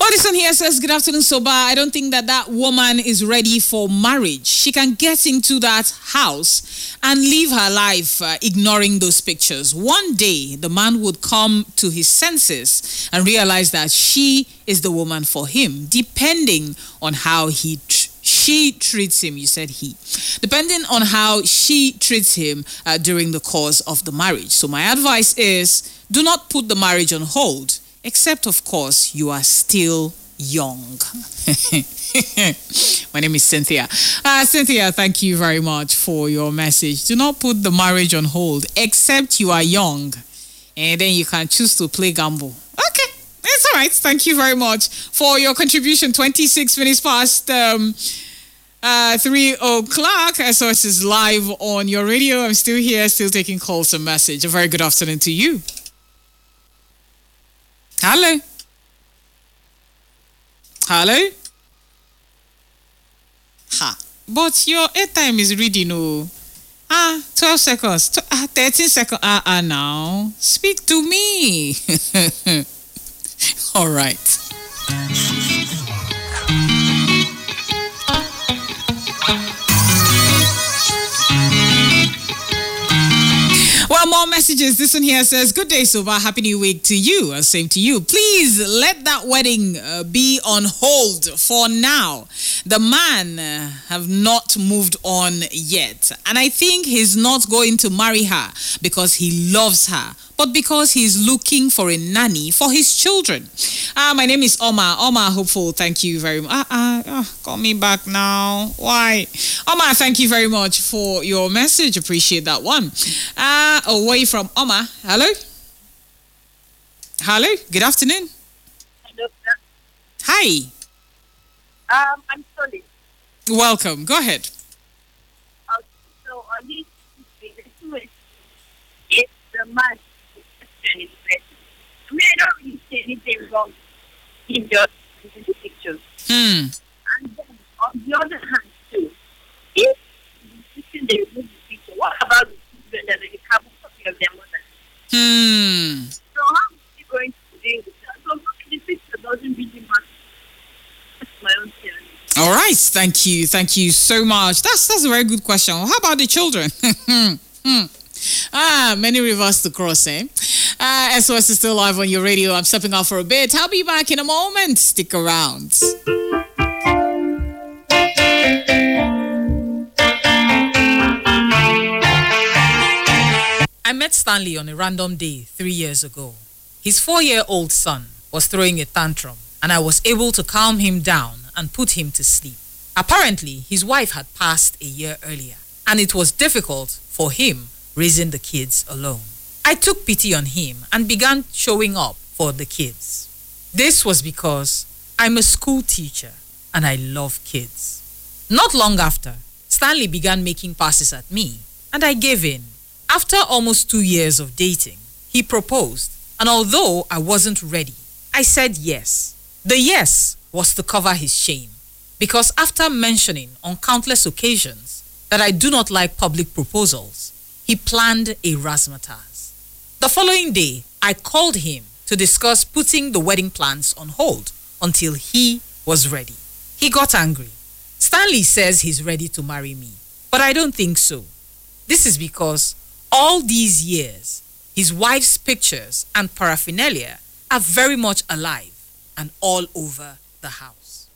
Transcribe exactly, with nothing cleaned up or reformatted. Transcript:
Well, this one here says, good afternoon, Soba. I don't think that that woman is ready for marriage. She can get into that house and live her life uh, ignoring those pictures. One day, the man would come to his senses and realize that she is the woman for him, depending on how he tr- she treats him. You said he. Depending on how she treats him uh, during the course of the marriage. So my advice is, do not put the marriage on hold. Except, of course, you are still young. My name is Cynthia. Uh, Cynthia, thank you very much for your message. Do not put the marriage on hold, except you are young. And then you can choose to play gamble. Okay, it's all right. Thank you very much for your contribution. twenty-six minutes past um, uh, three o'clock. S O S is live on your radio. I'm still here, still taking calls and message. A very good afternoon to you. Hello. Hello. Ha. But your airtime is reading, oh. Ah, twelve seconds. Tw- ah, thirteen seconds. Ah, ah, now. Speak to me. All right. Well, more messages. This one here says, good day, Soba. Happy New Week to you. Uh, same to you. Please let that wedding uh, be on hold for now. The man uh, have not moved on yet. And I think he's not going to marry her because he loves her, but because he's looking for a nanny for his children. Uh, my name is Omar. Omar Hopeful, thank you very much. Uh, uh, uh, call me back now. Why? Omar, thank you very much for your message. Appreciate that one. Uh, away from Omar. Hello? Hello? Good afternoon. Hello. Hi. Um, I'm sorry. Welcome. Go ahead. Uh, so on this, if the man is present, I mean, I don't really see anything wrong in just in the pictures. Hmm. And then on the other hand, too, if the person they remove the picture, what about the children that they have a copy of their mother? Hmm. So how is he going to deal with that? So the picture doesn't really matter. That's my own theory. All right. Thank you. Thank you so much. That's that's a very good question. How about the children? hmm. Ah, many rivers to cross, eh? Uh, S O S is still live on your radio. I'm stepping out for a bit. I'll be back in a moment. Stick around. I met Stanley on a random day three years ago. His four-year-old son was throwing a tantrum, and I was able to calm him down and put him to sleep. Apparently, his wife had passed a year earlier, and it was difficult for him raising the kids alone. I took pity on him and began showing up for the kids. This was because I'm a school teacher and I love kids. Not long after, Stanley began making passes at me, and I gave in. After almost two years of dating, he proposed, and although I wasn't ready, I said yes. The yes was to cover his shame, because after mentioning on countless occasions that I do not like public proposals, he planned a razzmatazz. The following day, I called him to discuss putting the wedding plans on hold until he was ready. He got angry. Stanley says he's ready to marry me, but I don't think so. This is because all these years, his wife's pictures and paraphernalia are very much alive and all over the house.